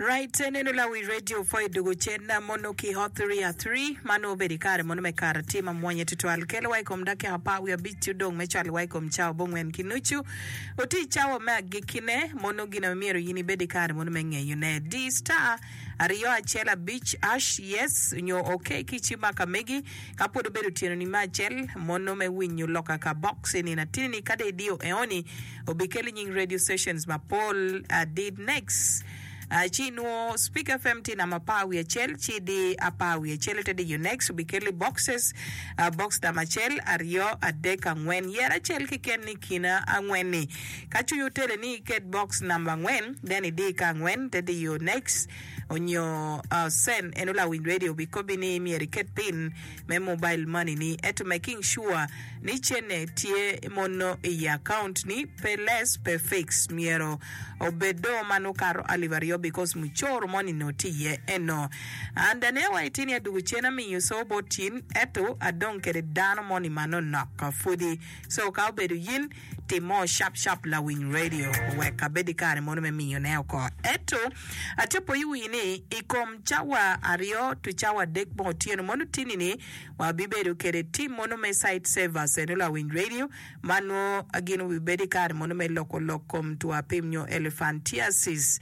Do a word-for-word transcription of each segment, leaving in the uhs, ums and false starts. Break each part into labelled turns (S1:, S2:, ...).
S1: Right, neno la we radio for dugo chena mono ki hot three a three mano berikare mono me kara tima mwenye tutual kele wai komdake hapa we bitu dong mechali wai komchao bongwen kinuchu oti chao mea gikine mono gina miro yini bedikare mono menge yune D star ariyo achela beach ash yes nyo okay kichima kamegi kapodo bedu tieno ni machel mono me winyu loka ka box ni na tini kade dio eoni obikeli nying radio stations mapol uh, did next Uh, chino Speak F M tina mapawi ya chel chidi apawi ya chel tedi unex ubikeli boxes uh, box da machel ario adeka ngwen yera chel kikeni kina angweni kachu yutele ni ket box number ngwen then idika ngwen tedi unex onyo uh, send enula win radio bikobi ni mieri ket pin me mobile money ni eto making sure ni chene tie mono i account ni pe less pe fix miero obedo manukaro alivario because muchoro money notiye eno and anewa itini adugu chena mi yuso botin eto adonke de dano money mano naka fudi so ka obedu yin timo sharp sharp la win radio weka bedi kare mono me miyo neo ko eto atepo yu ini ikom chawa ario tu chawa dekbo tieno mono tini ni wabibedu kere team mono me site servers enola win radio mano agino wibedi kare mono me loko loko mtu apimnyo elephantiasis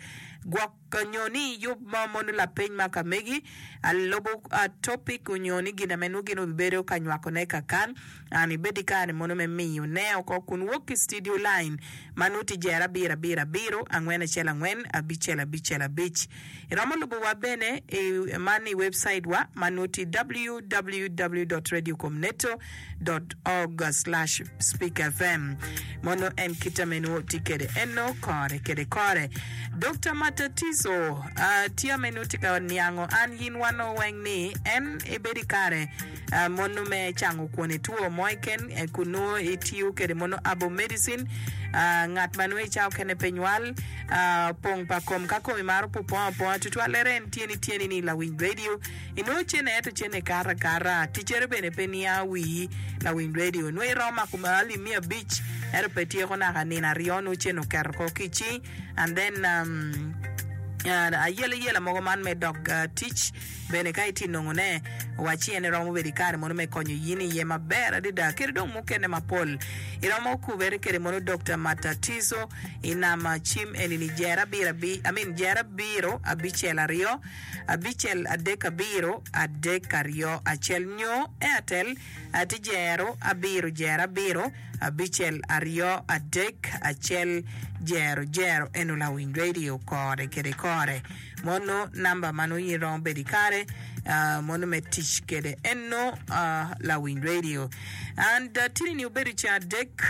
S1: Gwakanyoni yub mamono la peny makamegi alobo uh, topic unyoni gina menu gino bibero kanywako neka kan ani bedika ni mono me miyo neo kwa kunwoki studio line manuti jera bira bira biro angwene chela ngwen abichela bichela bich iramo lobo wabene e, mani website wa manuti w w w dot radio comneto dot org slash speak f m mono en kita menu tikede eno kore kede kore Doctor Matatizo uh, tia menutika niango an yin wano weng ni en ebedi kare uh, mono me chango kone tuo moiken e kuno itiu kede mono abo medicine uh, ngat manwe chao kene penyual uh, pong pa kom kako imaro po po po tutualere en tieni tieni ni la wing radio ino chene eto chene kara kara tichere bene penia wi la wing radio no iroma kumali mia beach ero petie kona kanina riono cheno kerko kichi and then um Uh, ayele yele mogo man me dog uh, teach bene kaiti nongone wachi ene romo verikare mono me konyo yini ye mabera dida kere dong mukene mapol iramo kubere kere mono Doctor Matatizo inama chim eni ni jera bira bi I mean jera biro abichel ario abichel adeka biro adeka rio achel nyo airtel atijero abiro jera biro abichel ario adek achel jero jero enula wing radio kore kere kore mono namba mano yiro bedikare uh, mono metich kede eno uh, la wing radio and uh, tini ni uberi cha dek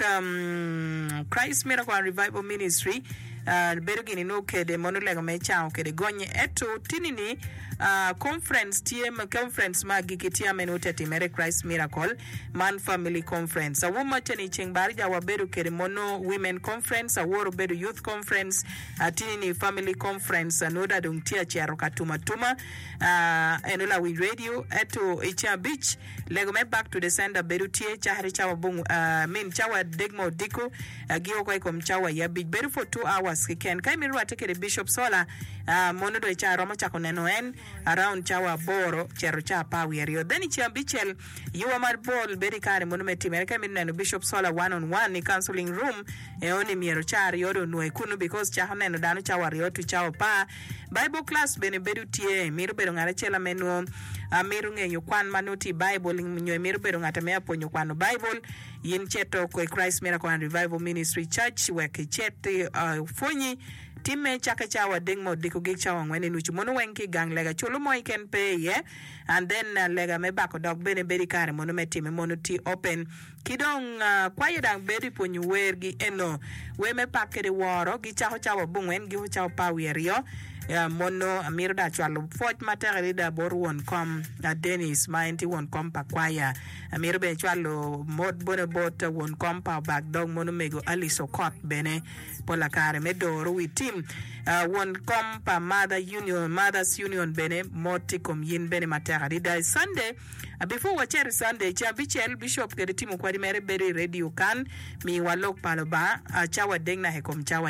S1: um, Christ Miracle and Revival Ministry uh, beru gini no kede mono lega mechao kede gonye eto tini ni uh, conference T M conference magi kitia menute timere Christ Miracle Man Family Conference a woman teni chengbari jawa beru kede mono Women Conference a woro beru Youth Conference a tini ni Family Conference anoda dung tia chiaro katuma tuma uh, enola wing radio eto icha beach lego me back to the sender beru tie chahari chawa bungu uh, min chawa degmo diko uh, giyo kwa ikom chawa ya beach beru for two hours kiken kai miru ateke the Bishop Sola uh, mono do icha roma chako neno en around chawa boro chero cha pawi rio then icha bichel yuwa mar ball beri kare mono meti mereka miru neno Bishop Sola one on one ni counseling room e oni miero chari yodo nuwe kunu because chaha neno dano chawa rio tu chawa pa Bible class bene beru tie miru beru ngare chela menu uh, miru nge yukwan manuti Bible nyo miru beru ngata mea po nyukwano Bible yin cheto kwe Christ Miracle and Revival Ministry Church weke chete uh, funyi time chaka chawa dengmo diko gik chawa ngwene nuchu mono wenki gang lega chulu mo iken pe ye and then uh, lega me bako dog bene beri kare mono me time mono ti open kidong uh, kwa yedang beri po nyuwergi eno we me pakere woro gi chaho chawa bungwen gi ho chawa pawirio ya mono amiro da chwalo fort materi da boru won kom uh, Dennis mainti won kom pa kwaya amiro be chwalo mod bone bot won kom pa back dog mono mego aliso kot bene pola kare me doro wi team uh, won kom pa mother union mothers union bene moti kom yin bene materi da Sunday uh, before wacheri Sunday cha bichel bishop kede timu kwa di mere beri radio kan mi walok palo ba uh, chawa deng na hekom chawa